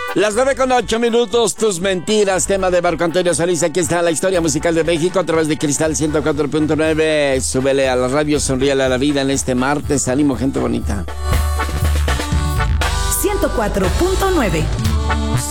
Las 9:08, tus mentiras, tema de Marco Antonio Solís. Aquí está la historia musical de México a través de Cristal 104.9. Súbele a la radio, sonríale a la vida en este martes. Ánimo, gente bonita. 104.9